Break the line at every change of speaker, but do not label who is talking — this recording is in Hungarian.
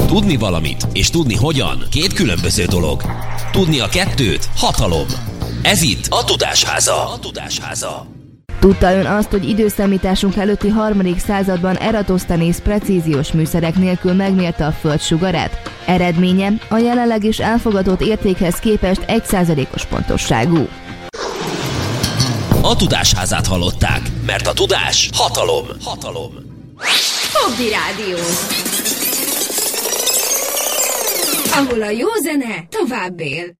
Tudni valamit és tudni hogyan két különböző dolog. Tudni a kettőt hatalom. Ez itt a Tudásháza.
Tudta ön azt, hogy időszámításunk előtti 3. században Eratosthenész precíziós műszerek nélkül megmérte a Föld sugarát? Eredménye a jelenleg is elfogadott értékhez képest 1%-os pontosságú.
A Tudásházát hallották, mert a tudás hatalom.
Hobby Rádió, ahol a jó zene tovább él.